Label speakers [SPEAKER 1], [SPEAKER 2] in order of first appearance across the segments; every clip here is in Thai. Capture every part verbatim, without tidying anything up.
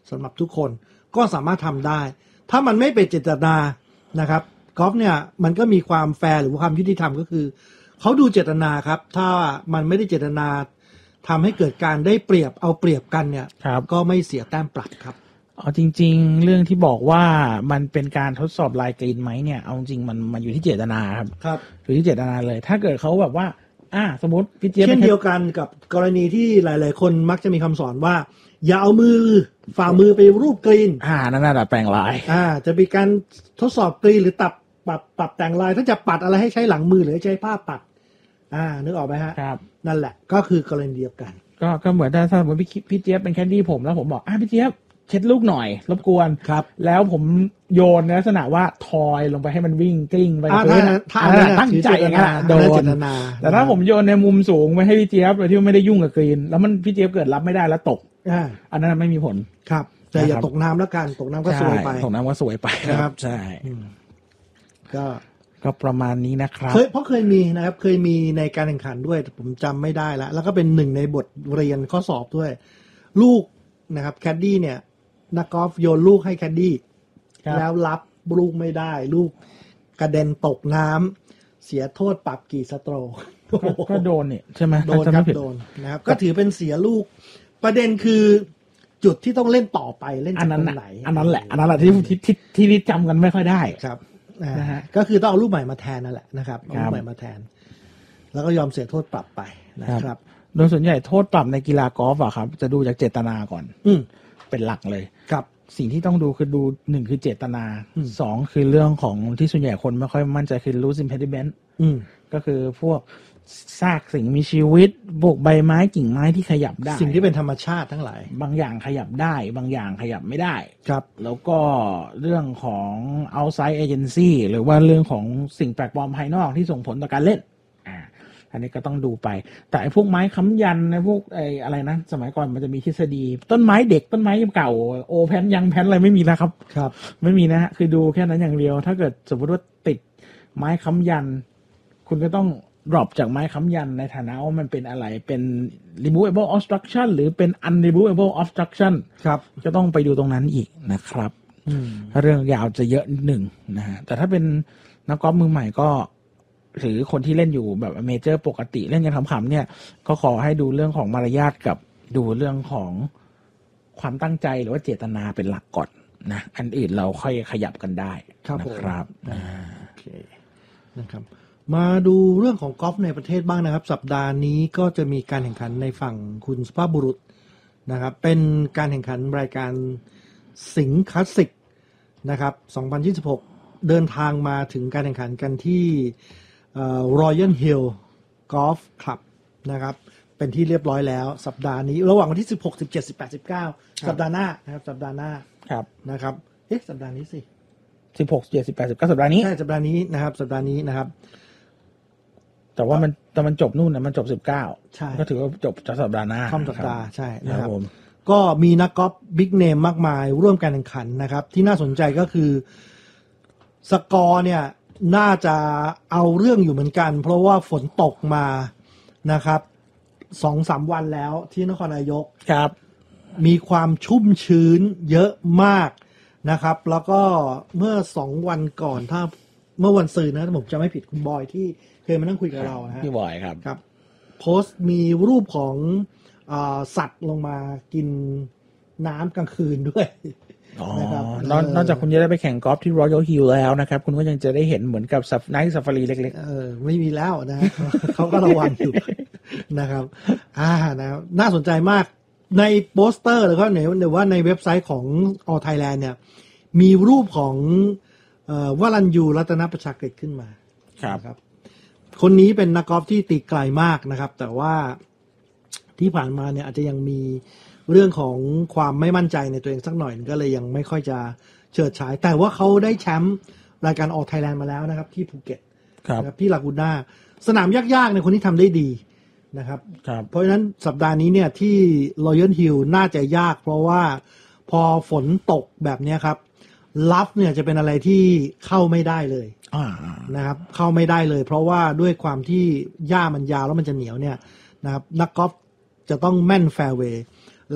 [SPEAKER 1] สำหรับทุกคนก็สามารถทำได้ถ้ามันไม่เป็นเจตนานะครับกอล์ฟเนี่ยมันก็มีความแฟร์หรือความยุติธรรมก็คือเขาดูเจตนาครับถ้ามันไม่ได้เจตนาทำให้เกิดการได้เปรียบเอาเปรียบกันเนี่ยก็ไม่เสียแต้มปรับครับ
[SPEAKER 2] อ๋อจริงๆเรื่องที่บอกว่ามันเป็นการทดสอบลายกรีนไหมเนี่ยเอาจริงมันมันอยู่ที่เจตนาครับ
[SPEAKER 1] ครับ
[SPEAKER 2] อยู่ที่เจตนาเลยถ้าเกิดเขาแบบว่าอ่าสมมติพี่เจี๊ยบ
[SPEAKER 1] เช่นเดียวกันกับกรณีที่หลายๆคนมักจะมีคำสอนว่าอย่าเอามือฝ่ามือไปรูปกรีน
[SPEAKER 2] อ่านั่นน่ะแปลงลาย
[SPEAKER 1] อ่าจะมีการทดสอบกรีนหรือตับปรับปรับแต่งลายถ้าจะปัดอะไรให้ใช้หลังมือหรือใช้ผ้าปัดอ่านึกออกไหมฮะ
[SPEAKER 2] ครับ
[SPEAKER 1] นั่นแหละก็คือกรณีเดียวกัน
[SPEAKER 2] ก็ก็เหมือนถ้าสมมติพี่พี่เจี๊ยบเป็นแคดดี้ผมแล้วผมบอกอ่ะพี่เจี๊ยบเช็ดลูกหน่อยรบกวน
[SPEAKER 1] ครับ
[SPEAKER 2] แล้วผมโยนในลักษณะว่าทอยลงไปให้มันวิ่งกลิ้งไป
[SPEAKER 1] พื้นถ้า
[SPEAKER 2] ตั้งใจอย่างนั้นโดนแต่ถ้าผมโยนในมุมสูงไปให้พี่เจี๊ยบโดยที่ไม่ได้ยุ่งกับกรีนแล้วมันพี่เจี๊ยบเกิดรับไม่ได้แล้วตกอันนั้นไม่มีผล
[SPEAKER 1] ครับแต่อย่าตกน้ำแล้วกันตกน้ำก็สวยไป
[SPEAKER 2] ตกน้ำก็สวยไป
[SPEAKER 1] ครับ
[SPEAKER 2] ใช่
[SPEAKER 1] ก็
[SPEAKER 2] ก็ประมาณนี้นะครับ
[SPEAKER 1] เคยเพราะเคยมีนะครับเคยมีในการแข่งขันด้วยผมจำไม่ได้แล้วแล้วก็เป็นหนึ่งในบทเรียนข้อสอบด้วยลูกนะครับแคดดี้เนี่ยนักกอล์ฟโยนลูกให้แคดดี้แล้วรับลูกไม่ได้ลูกกระเด็นตกน้ำเสียโทษปรับกี่สโตรก
[SPEAKER 2] ก็โดนเนี่ยใช่ไหม
[SPEAKER 1] โดนครับโดนนะครับก็ถือเป็นเสียลูกประเด็นคือจุดที่ต้องเล่นต่อไปเล่นจากตรงไหน
[SPEAKER 2] อันนั้นแหละอันนั้นแหละที่ที่ที่ที่จำกันไม่ค่อยได้
[SPEAKER 1] ครับนะฮะก็คือต้องเอารูปใหม่มาแทนนั่นแหละนะครับเอารูปใหม่มาแทนแล้วก็ยอมเสียโทษปรับไปนะครับ
[SPEAKER 2] โดยส่วนใหญ่โทษปรับในกีฬากอล์ฟอะครับจะดูจากเจตนาก่อน
[SPEAKER 1] อืม
[SPEAKER 2] เป็นหลักเลย
[SPEAKER 1] ครับ
[SPEAKER 2] สิ่งที่ต้องดูคือดูหนึ่งคือเจตนาสองคือเรื่องของที่ส่วนใหญ่คนไม่ค่อยมั่นใจคือ loose impediment ก็คือพวกซากสิ่งมีชีวิตพวกใบไม้กิ่งไม้ที่ขยับได้
[SPEAKER 1] สิ่งที่เป็นธรรมชาติทั้งหลาย
[SPEAKER 2] บางอย่างขยับได้บางอย่างขยับไม่ได้
[SPEAKER 1] ครับ
[SPEAKER 2] แล้วก็เรื่องของ outside agency หรือว่าเรื่องของสิ่งแปลกปลอมภายนอกที่ส่งผลต่อการเล่นอ่าอันนี้ก็ต้องดูไปแต่ไอ้พวกไม้ค้ำยันในพวกไอ้อะไรนะสมัยก่อนมันจะมีทฤษฎีต้นไม้เด็กต้นไม้เก่าโอแพนยังแพนอะไรไม่มีนะครับ
[SPEAKER 1] ครับ
[SPEAKER 2] ไม่มีนะฮะคือดูแค่นั้นอย่างเดียวถ้าเกิดสมมติว่าติดไม้ค้ำยันคุณก็ต้องดรอปจากไม้ค้ำยันในฐานะว่ามันเป็นอะไรเป็น removable obstruction หรือเป็น unremovable obstruction
[SPEAKER 1] ครับ
[SPEAKER 2] ก็ต้องไปดูตรงนั้นอีกนะครับเรื่องยาวจะเยอะนิดหนึ่งนะฮะแต่ถ้าเป็นนักกอล์ฟมือใหม่ก็หรือคนที่เล่นอยู่แบบเมเจอร์ปกติเล่นกันขำๆเนี่ยก็ขอให้ดูเรื่องของมารยาทกับดูเรื่องของความตั้งใจหรือว่าเจตนาเป็นหลักก่อนนะอันอื่นเราค่อยขยับกันได้นะครับ
[SPEAKER 1] โอเคนะครับมาดูเรื่องของกอล์ฟในประเทศบ้างนะครับสัปดาห์นี้ก็จะมีการแข่งขันในฝั่งคุณสุภาพบุรุษนะครับเป็นการแข่งขันรายการสิงห์คลาสสิกนะครับสองพันยี่สิบหกเดินทางมาถึงการแข่งขันกันที่Royal Hill Golf Club นะครับเป็นที่เรียบร้อยแล้วสัปดาห์นี้ระหว่างวันที่สิบหก สิบเจ็ด สิบแปด สิบเก้าสัปดาห์หน้านะครับสัปดาห์หน้า
[SPEAKER 2] ครับ
[SPEAKER 1] นะครับเอ๊ะสัปดาห์นี้สิ
[SPEAKER 2] สิบหก สิบเจ็ด สิบแปด สิบเก้าสัปดาห์นี้
[SPEAKER 1] ใช่สัปดาห์นี้นะครับสัปดาห์นี้นะครับ
[SPEAKER 2] แต่ว่ามันแต่มันจบนู่นนะมันจบสิบเก้า
[SPEAKER 1] ใช่
[SPEAKER 2] ก็ถือว่าจบจากสัปดาห์หน้า
[SPEAKER 1] ค่ำสัปดาห์ใช่นะครับก็มีนักกอล์ฟบิ๊กเนมมากมายร่วมการแข่งขันนะครับที่น่าสนใจก็คือสกอร์เนี่ยน่าจะเอาเรื่องอยู่เหมือนกันเพราะว่าฝนตกมานะครับ สองสาม วันแล้วที่นครนายก
[SPEAKER 2] ครับ
[SPEAKER 1] มีความชุ่มชื้นเยอะมากนะครับแล้วก็เมื่อสองวันก่อนถ้าเมื่อวันศุกร์นะผมจะไม่ผิดคุณบอยที่เคยมานั่งคุยกับเรานะฮะ
[SPEAKER 2] พี่บอยครับ
[SPEAKER 1] ครับโพสต์มีรูปของอ่าสัตว์ลงมากินน้ำกลางคืนด้วย
[SPEAKER 2] นะครับนอกจากคุณจะได้ไปแข่งกอล์ฟที่ Royal Hill แล้วนะครับคุณก็ยังจะได้เห็นเหมือนกับไนท์ซาฟารีเล็ก
[SPEAKER 1] ๆเออไม่มีแล้วนะเขาก็ระวังอยู่นะครับอ่านะน่าสนใจมากในโปสเตอร์หรือว่าหรือว่าในเว็บไซต์ของ All Thailand เนี่ยมีรูปของเอ่อวรัญญูรัตนประชากฤษขึ้นมา
[SPEAKER 2] ครับ
[SPEAKER 1] คนนี้เป็นนักกอล์ฟที่ตีไกลมากนะครับแต่ว่าที่ผ่านมาเนี่ยอาจจะยังมีเรื่องของความไม่มั่นใจในตัวเองสักหน่อยก็เลยยังไม่ค่อยจะเฉิดฉายแต่ว่าเขาได้แชมป์รายการ All Thailand มาแล้วนะครับที่ภูเก็ตนะครับที่ลากูน่าสนามยากๆในคนที่ทำได้ดีนะครับเพราะฉะนั้นสัปดาห์นี้เนี่ยที่ Royal Hill น่าจะยากเพราะว่าพอฝนตกแบบนี้ครับลัฟเนี่ยจะเป็นอะไรที่เข้าไม่ได้เลยนะครับเข้าไม่ได้เลยเพราะว่าด้วยความที่หญ้ามันยาวแล้วมันจะเหนียวเนี่ยนะครับนักกอล์ฟจะต้องแม่นแฟร์เวย์แล้ว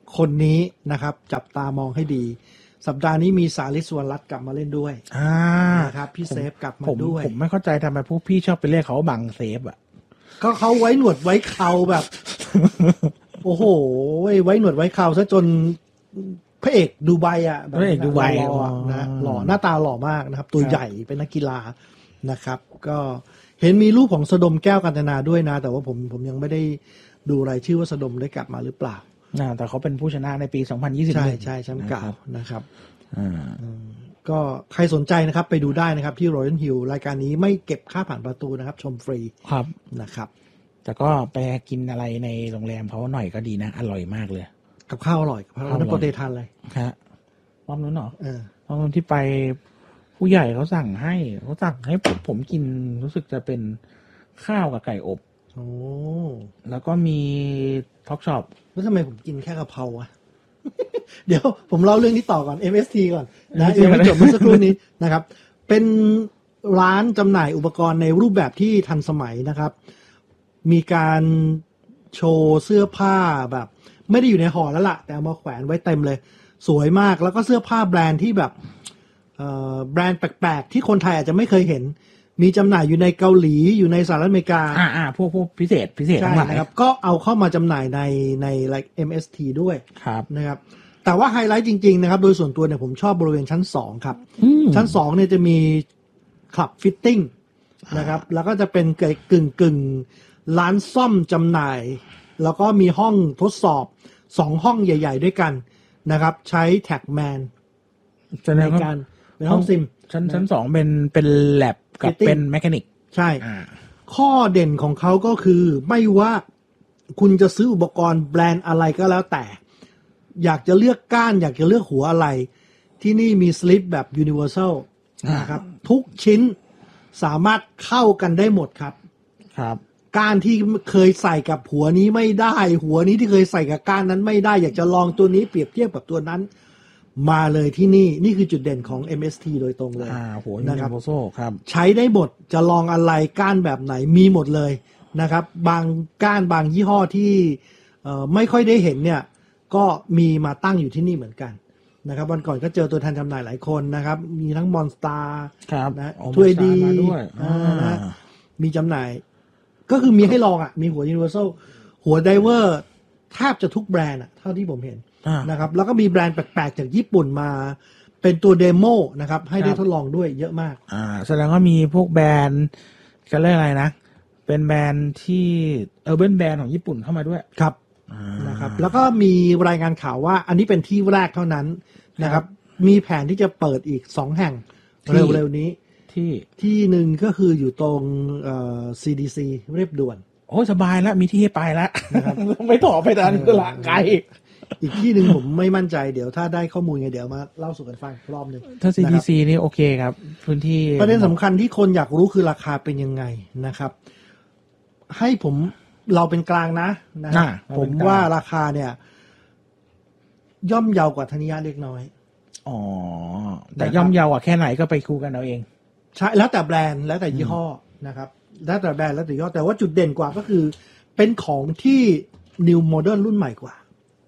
[SPEAKER 1] คนนี้นะครับจับตามองให้ดีสัปดาห์นี้มีสาลิสวรรณรัตน์กลับมาเล่นด้วย
[SPEAKER 2] อ่า
[SPEAKER 1] นะครับพี่เซฟกลับมา
[SPEAKER 2] ผม
[SPEAKER 1] ด้วย
[SPEAKER 2] ผมไม่เข้าใจทำไมพวกพี่ชอบไปเรียกเขาว่าบังเซฟอ่ะ
[SPEAKER 1] ก็เขาไว้หนวดไว้เขาแบบ โอ้โหไว้หนวดไว้เขาซะจนพระเอกดูไบอ่ะแบบ
[SPEAKER 2] พระเอกดูไบ
[SPEAKER 1] หล่อๆนะหล่อหน้าตาหล่อมากนะครับ ตัวใหญ่เป็นนักกีฬานะครับ ก็เห็นมีรูปของสดมแก้วกันตนาด้วยนะ แต่ว่าผมผมยังไม่ได้ดูรายชื่อว่าสดมได้กลับมาหรือเปล่า
[SPEAKER 2] อ่าแต่เขาเป็นผู้ชนะในปีสองพันยี่สิบ
[SPEAKER 1] ใช่ใช่แชมป์เก่านะครับ
[SPEAKER 2] อ่า
[SPEAKER 1] ก็ใครสนใจนะครับไปดูได้นะครับที่ Royal Hill รายการนี้ไม่เก็บค่าผ่านประตูนะครับ ชมฟรี
[SPEAKER 2] ครับ
[SPEAKER 1] นะครับ
[SPEAKER 2] แต่ก็ไปกินอะไรในโรงแรมเขาหน่อยก็ดีนะ อร่อยมากเลย
[SPEAKER 1] กับข้าวอร่อยกับข้าวอร่อยน้ำโปรตีนทานอะไร
[SPEAKER 2] ฮะรอบนู้นเหรอ
[SPEAKER 1] เออ
[SPEAKER 2] รอบนู้นที่ไปผู้ใหญ่เขาสั่งให้เขาสั่งให้ผมผมกินรู้สึกจะเป็นข้าวกับไก่อบ
[SPEAKER 1] โอ้
[SPEAKER 2] แล้วก็มีท็อกช็อป
[SPEAKER 1] แล้วทำไมผมกินแค่กะเพราวะ เดี๋ยวผมเล่าเรื่องนี้ต่อก่อน เอ็ม เอส ที ก่อนนะยังไม่จบเมื่อสักครู่นี้นะครับ เป็นร้านจำหน่ายอุปกรณ์ในรูปแบบที่ทันสมัยนะครับ มีการโชว์เสื้อผ้าแบบ ไม่ได้อยู่ในห่อแล้วล่ะ แต่เอามาแขวนไว้เต็มเลย สวยมากแล้วก็เสื้อผ้าแบรนด์ที่แบบเอ่อแบรนด์แปลกๆที่คนไทยอาจจะไม่เคยเห็น มีจำหน่ายอยู่ในเกาหลีอยู่ในสหรัฐอเมริกา
[SPEAKER 2] อ่าอ่าพวกพวกพิเศษพิเศษ
[SPEAKER 1] ใช่
[SPEAKER 2] ทั้งหลาย
[SPEAKER 1] นะครับก็เอาเข้ามาจำหน่ายในใน like เอ็ม เอส ที ด้วย
[SPEAKER 2] ครับ
[SPEAKER 1] นะครับแต่ว่าไฮไลท์จริงๆนะครับโดยส่วนตัวเนี่ยผมชอบบริเวณชั้นสองครับ
[SPEAKER 2] อืม
[SPEAKER 1] ชั้นสองเนี่ยจะมีคลับฟิตติ้งนะครับแล้วก็จะเป็นกึ่งกึ่งๆร้านซ่อมจำหน่าย แล้วก็มีห้องทดสอบสองห้องใหญ่ๆด้วยกันนะครับใช้แท็กแมน
[SPEAKER 2] แสด
[SPEAKER 1] ใน
[SPEAKER 2] งว่า
[SPEAKER 1] การเป็นห้องซิม
[SPEAKER 2] ชั้นชั้นสองเป็นเป็นแลบกับ
[SPEAKER 1] Fitting
[SPEAKER 2] เป็นแมคานิก
[SPEAKER 1] ใช่
[SPEAKER 2] อ่า
[SPEAKER 1] ข้อเด่นของเขาก็คือไม่ว่าคุณจะซื้ออุปกรณ์แบรนด์อะไรก็แล้วแต่ อยากจะเลือกก้าน อยากจะเลือกหัวอะไร ที่นี่มีสลิปแบบ Universal
[SPEAKER 2] อ่าน
[SPEAKER 1] นะครับ ทุกชิ้นสามารถเข้ากันได้หมดครับ
[SPEAKER 2] ครับ
[SPEAKER 1] ก้านที่เคยใส่กับหัวนี้ไม่ได้ หัวนี้ที่เคยใส่กับก้านนั้นไม่ได้ อยากจะลองตัวนี้เปรียบเทียบกับตัวนั้น มาเลยที่นี่นี่คือจุดเด่นของ เอ็ม เอส ที โดยตรงเลย
[SPEAKER 2] อ่าหัวยู
[SPEAKER 1] นะ
[SPEAKER 2] นิ
[SPEAKER 1] ครับ
[SPEAKER 2] โวโซครับ
[SPEAKER 1] ใช้ได้หมดจะลองอะไรก้านแบบไหนมีหมดเลยนะครับ บางก้านบางยี่ห้อที่เอ่อไม่ค่อยได้เห็นเนี่ยก็มีมาตั้งอยู่ที่นี่เหมือนกันนะครับวันก่อนก็เจอตัวแทนจำหน่ายหลายคนนะครับ มีทั้งมอนสตาร์
[SPEAKER 2] ครับ
[SPEAKER 1] นะ
[SPEAKER 2] โอ้
[SPEAKER 1] ถ้วยดี
[SPEAKER 2] มาด้วย
[SPEAKER 1] อ่า
[SPEAKER 2] อ่า
[SPEAKER 1] นะมีจำหน่าย ก็คือมีให้ลองอ่ะ มีหัว Universal หัวไดเวอร์แทบจะทุกแบรนด์อ่ะเท่าที่ผมเห็น
[SPEAKER 2] อ่า
[SPEAKER 1] นะครับ แล้วก็มีแบรนด์แปลกๆจากญี่ปุ่นมา เป็นตัวเดโมนะครับ ให้ได้
[SPEAKER 2] ครับ
[SPEAKER 1] ทดลองด้วยเยอะมาก
[SPEAKER 2] อ่าแสดงว่ามีพวกแบรนด์จะเรียกอะไรนะ เป็นแบรนด์ที่เออร์เบิร์นแบรนด์ของญี่ปุ่นเข้ามาด้วย
[SPEAKER 1] ครับ
[SPEAKER 2] อ่า
[SPEAKER 1] นะครับ แล้วก็มีรายงานข่าวว่าอันนี้เป็นที่แรกเท่านั้นนะครับ มีแผนที่จะเปิดอีกสองแห่ง
[SPEAKER 2] ที่
[SPEAKER 1] เร็วๆนี้
[SPEAKER 2] ที่
[SPEAKER 1] ที่หนึ่งก็คืออยู่ตรงเอ่อ ซี ดี ซี เรียบด่วน
[SPEAKER 2] โอ้สบายแล้วมีที่ให้ไปแล้ว ไม่ต่อไปดันละไกล
[SPEAKER 1] อีกที่หนึ่งผมไม่มั่นใจเดี๋ยวถ้าได้ข้อมูลไงเดี๋ยวมาเล่าสู่กันฟังอีกรอบหนึ่ง
[SPEAKER 2] ถ้า ซี
[SPEAKER 1] นะค
[SPEAKER 2] ดี
[SPEAKER 1] รับ
[SPEAKER 2] ซี นี่โอเคครับ พื้นที่
[SPEAKER 1] ประเด็นสำคัญที่คนอยากรู้คือราคาเป็นยังไงนะครับ ให้ผมเราเป็นกลางนะนะครั
[SPEAKER 2] อ่า
[SPEAKER 1] บ
[SPEAKER 2] เรา
[SPEAKER 1] ผ
[SPEAKER 2] เป็
[SPEAKER 1] ม
[SPEAKER 2] นกลาง
[SPEAKER 1] ว่าราคาเนี่ย ย่อมเยาวกว่าธนิยะเล็กน้อย
[SPEAKER 2] อ๋อ แต่ย่อมเยาวอ่ะแค่ไหนก็ไปคูกันเอาเอง
[SPEAKER 1] ใช่แล้วแต่แบรนด์แล้วแต่ยี่ห้อนะครับแล้วแต่แบรนด์แล้วแต่ยี่ห้อแต่ว่าจุดเด่นกว่าก็คือ เป็นของที่ New Modern รุ่นใหม่กว่า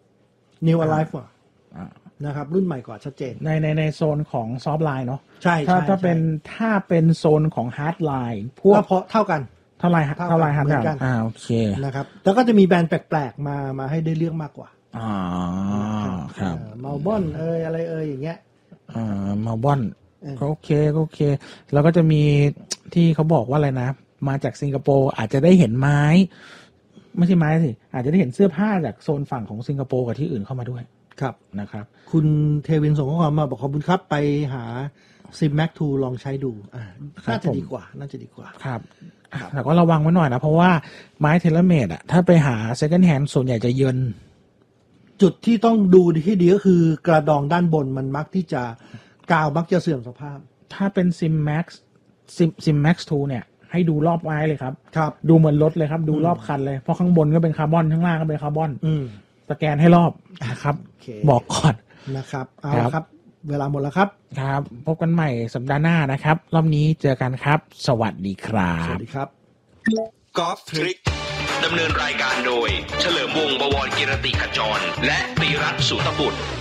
[SPEAKER 1] New Alive กว่า
[SPEAKER 2] อ่า
[SPEAKER 1] นะครับ รุ่นใหม่กว่าชัดเจน
[SPEAKER 2] ในในในโซนของซอฟต์ไลน์เนาะ
[SPEAKER 1] ใช่
[SPEAKER 2] ถ้า
[SPEAKER 1] ใช่
[SPEAKER 2] ถ้าเป็น
[SPEAKER 1] ใช่
[SPEAKER 2] ถ้าเป็นโซนของฮาร์ดไลน์พวก
[SPEAKER 1] ก็เพราะเท่ากัน
[SPEAKER 2] เท่าไหรฮะ
[SPEAKER 1] เท่ากัน
[SPEAKER 2] เท่าไหรฮะ
[SPEAKER 1] เหมือนกัน
[SPEAKER 2] อ่าโอเค
[SPEAKER 1] นะครับแล้วก็จะมีแบรนด์แปลกๆมามาให้ได้เลือกมากกว่า
[SPEAKER 2] อ๋อครับ
[SPEAKER 1] มาบอนเอยอะไรเอยอย่างเงี้ย
[SPEAKER 2] อ่ามาบอน
[SPEAKER 1] เออ
[SPEAKER 2] ก็โอเคก็โอเค แล้วก็จะมีที่เขาบอกว่าอะไรนะ มาจากสิงคโปร์อาจจะได้เห็นไม้ ไม่ใช่ไม้สิอาจจะได้เห็นเสื้อผ้าจากโซนฝั่งของสิงคโปร์กับที่อื่นเข้ามาด้วย
[SPEAKER 1] ครับ
[SPEAKER 2] นะครับ
[SPEAKER 1] คุณเทวินส่งข้อความมาบอกขอบคุณครับไปหาซิมแม็กทูลองใช้ดูอ่า
[SPEAKER 2] ครับ
[SPEAKER 1] น่าจะ
[SPEAKER 2] ผม
[SPEAKER 1] ดีกว่า น่าจะดีกว่า
[SPEAKER 2] ครับอ่ะแต่ก็ระวังไว้หน่อยนะ เพราะว่าไม้เทเลเมดอะถ้าไปหา second hand ส่วนใหญ่จะเยิน
[SPEAKER 1] จุดที่ต้องดูที่ดีก็คือกระดองด้านบนมันมักที่จะกาวมักจะเสื่อมสภาพ
[SPEAKER 2] ถ้าเป็นซิมแม็กซ์ซิมซิมแม็กซ์ทูเนี่ย ให้ดูรอบไม้เลยครับ
[SPEAKER 1] ครับ
[SPEAKER 2] ดูเหมือนรถเลยครับ ดูรอบคันเลย เพราะข้างบนก็เป็นคาร์บอน ข้างล่างก็เป็นคาร์บอน
[SPEAKER 1] อืม
[SPEAKER 2] สแกนให้รอบนะครับ
[SPEAKER 1] โอเค
[SPEAKER 2] บอกก่อน
[SPEAKER 1] นะครับเอา
[SPEAKER 2] ครั
[SPEAKER 1] ละ
[SPEAKER 2] บ
[SPEAKER 1] ครับ เวลาหมดแล้วครับ
[SPEAKER 2] ครับ พบกันใหม่สัปดาห์หน้านะครับ รอบนี้เจอกันครับ สวัสดีครั
[SPEAKER 1] สวั
[SPEAKER 2] บ
[SPEAKER 1] สดีครับ
[SPEAKER 3] กอล์ฟทริกดำเนินรายการโดยเฉลิมวงศ์บวรกิรติขจรและตีรัตน์สุตบุตร